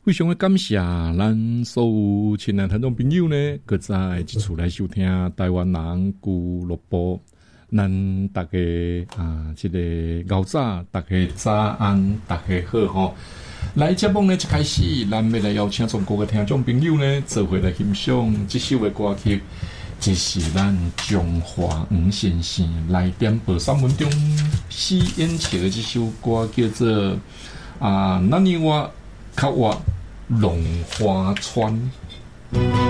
非常的感谢咱所有亲爱听众朋友呢，搁再一次来收听台湾人俱乐部。咱大家这个熬早，大家早安，大家好吼。来节目呢，一开始，咱要来邀请中国的听众朋友呢，做伙来欣赏这首的歌曲。这是咱中华黄先生来点播3分钟诗演唱的这首歌，叫做那年我靠我龙花川。